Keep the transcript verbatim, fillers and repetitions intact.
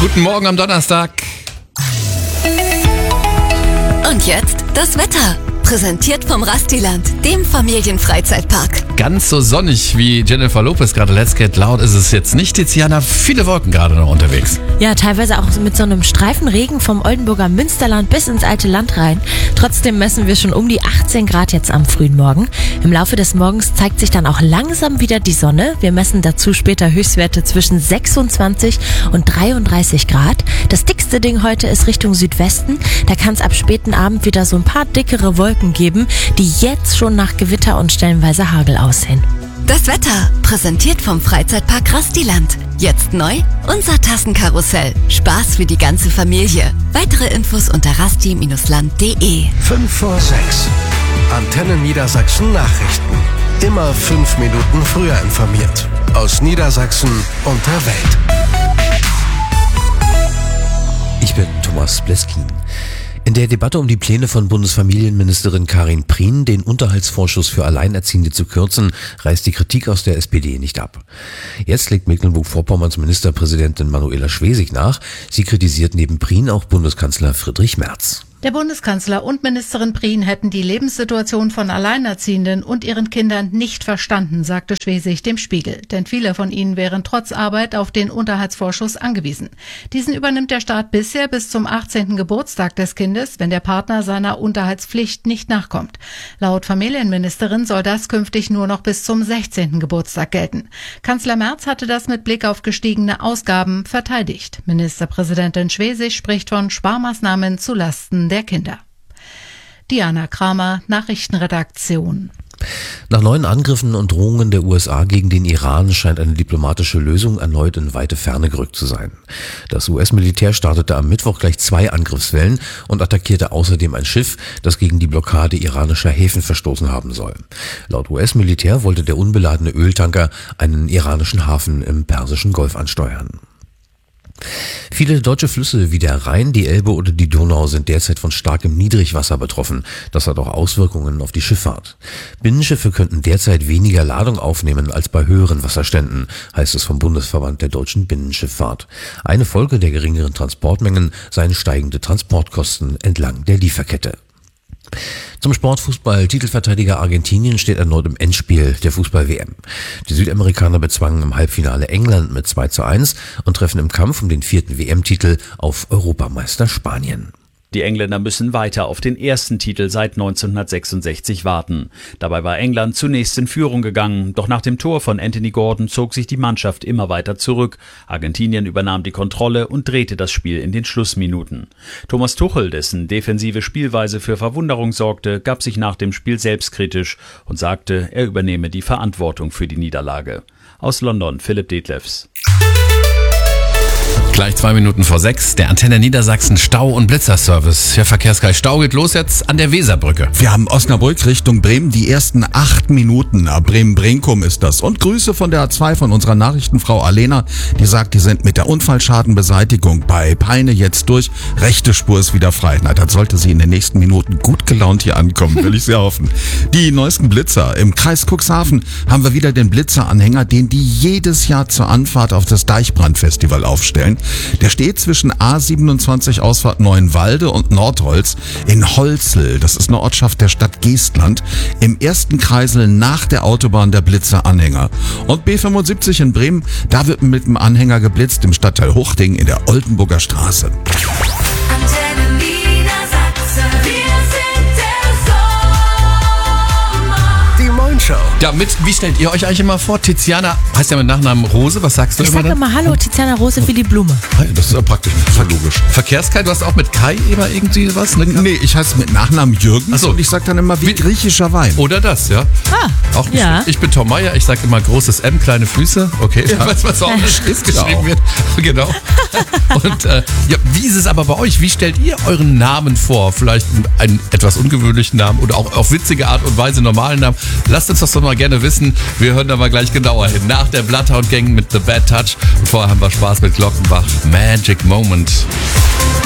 Guten Morgen am Donnerstag. Und jetzt das Wetter. Präsentiert vom Rastiland, dem Familienfreizeitpark. Ganz so sonnig wie Jennifer Lopez gerade Let's Get Loud ist es jetzt nicht, Tiziana. Viele Wolken gerade noch unterwegs. Ja, teilweise auch mit so einem Streifenregen vom Oldenburger Münsterland bis ins alte Land rein. Trotzdem messen wir schon um die achtzehn Grad jetzt am frühen Morgen. Im Laufe des Morgens zeigt sich dann auch langsam wieder die Sonne. Wir messen dazu später Höchstwerte zwischen sechsundzwanzig und dreiunddreißig Grad. Das dickste Ding heute ist Richtung Südwesten. Da kann es ab späten Abend wieder so ein paar dickere Wolken geben, die jetzt schon nach Gewitter und stellenweise Hagel aussehen. Das Wetter, präsentiert vom Freizeitpark Rastiland. Jetzt neu, unser Tassenkarussell. Spaß für die ganze Familie. Weitere Infos unter rasti Bindestrich land punkt de. fünf vor sechs. Antenne Niedersachsen Nachrichten. Immer fünf Minuten früher informiert. Aus Niedersachsen und der Welt. Ich bin Thomas Bleskin. In der Debatte um die Pläne von Bundesfamilienministerin Karin Prien, den Unterhaltsvorschuss für Alleinerziehende zu kürzen, reißt die Kritik aus der S P D nicht ab. Jetzt legt Mecklenburg-Vorpommerns Ministerpräsidentin Manuela Schwesig nach. Sie kritisiert neben Prien auch Bundeskanzler Friedrich Merz. Der Bundeskanzler und Ministerin Prien hätten die Lebenssituation von Alleinerziehenden und ihren Kindern nicht verstanden, sagte Schwesig dem Spiegel. Denn viele von ihnen wären trotz Arbeit auf den Unterhaltsvorschuss angewiesen. Diesen übernimmt der Staat bisher bis zum achtzehnten Geburtstag des Kindes, wenn der Partner seiner Unterhaltspflicht nicht nachkommt. Laut Familienministerin soll das künftig nur noch bis zum sechzehnten Geburtstag gelten. Kanzler Merz hatte das mit Blick auf gestiegene Ausgaben verteidigt. Ministerpräsidentin Schwesig spricht von Sparmaßnahmen zulasten der Kinder. Diana Kramer, Nachrichtenredaktion. Nach neuen Angriffen und Drohungen der U S A gegen den Iran scheint eine diplomatische Lösung erneut in weite Ferne gerückt zu sein. Das U S-Militär startete am Mittwoch gleich zwei Angriffswellen und attackierte außerdem ein Schiff, das gegen die Blockade iranischer Häfen verstoßen haben soll. Laut U S-Militär wollte der unbeladene Öltanker einen iranischen Hafen im Persischen Golf ansteuern. Viele deutsche Flüsse wie der Rhein, die Elbe oder die Donau sind derzeit von starkem Niedrigwasser betroffen. Das hat auch Auswirkungen auf die Schifffahrt. Binnenschiffe könnten derzeit weniger Ladung aufnehmen als bei höheren Wasserständen, heißt es vom Bundesverband der deutschen Binnenschifffahrt. Eine Folge der geringeren Transportmengen seien steigende Transportkosten entlang der Lieferkette. Zum Sportfußball. Titelverteidiger Argentinien steht erneut im Endspiel der Fußball-W M. Die Südamerikaner bezwangen im Halbfinale England mit zwei zu eins und treffen im Kampf um den vierten W M-Titel auf Europameister Spanien. Die Engländer müssen weiter auf den ersten Titel seit neunzehnhundertsechsundsechzig warten. Dabei war England zunächst in Führung gegangen, doch nach dem Tor von Anthony Gordon zog sich die Mannschaft immer weiter zurück. Argentinien übernahm die Kontrolle und drehte das Spiel in den Schlussminuten. Thomas Tuchel, dessen defensive Spielweise für Verwunderung sorgte, gab sich nach dem Spiel selbstkritisch und sagte, er übernehme die Verantwortung für die Niederlage. Aus London, Philipp Detlefs. Gleich zwei Minuten vor sechs, der Antenne Niedersachsen Stau- und Blitzerservice. Herr Verkehrskai, Stau geht los jetzt an der Weserbrücke. Wir haben Osnabrück Richtung Bremen die ersten acht Minuten. Bremen-Brinkum ist das. Und Grüße von der A zwei von unserer Nachrichtenfrau Alena. Die sagt, die sind mit der Unfallschadenbeseitigung bei Peine jetzt durch. Rechte Spur ist wieder frei. Na, das sollte sie in den nächsten Minuten gut gelaunt hier ankommen, will ich sehr hoffen. Die neuesten Blitzer. Im Kreis Cuxhaven haben wir wieder den Blitzeranhänger, den die jedes Jahr zur Anfahrt auf das Deichbrandfestival aufstellen. Der steht zwischen A siebenundzwanzig Ausfahrt Neuenwalde und Nordholz in Holzel. Das ist eine Ortschaft der Stadt Geestland. Im ersten Kreisel nach der Autobahn der Blitzeranhänger. Und B fünfundsiebzig in Bremen, da wird mit dem Anhänger geblitzt im Stadtteil Hochding in der Oldenburger Straße. Antenne Niedersachsen, wir sind der Sommer. Die Moin-Show. Ja, mit, wie stellt ihr euch eigentlich immer vor? Tiziana heißt ja mit Nachnamen Rose. Was sagst du Ich immer sag dann? immer Hallo, Tiziana Rose für die Blume. Ah, das ist ja praktisch. Ver logisch. Verkehrskai, du hast auch mit Kai immer irgendwie was? Ne? Nee, ich heiße mit Nachnamen Jürgens Ach so. und ich sag dann immer wie, Wie- griechischer Wein. Oder das, ja. Ah, Auch nicht ja. schlecht. Ich bin Tom Meyer, ich sag immer großes M, kleine Füße. Okay, ich weiß, was auch nicht geschrieben wird. Genau. Und äh, ja, wie ist es aber bei euch? Wie stellt ihr euren Namen vor? Vielleicht einen etwas ungewöhnlichen Namen oder auch auf witzige Art und Weise normalen Namen? Lasst uns das doch mal gerne wissen. Wir hören da mal gleich genauer hin. Nach der Bloodhound Gang mit The Bad Touch. Und vorher haben wir Spaß mit Glockenbach. Magic Moment.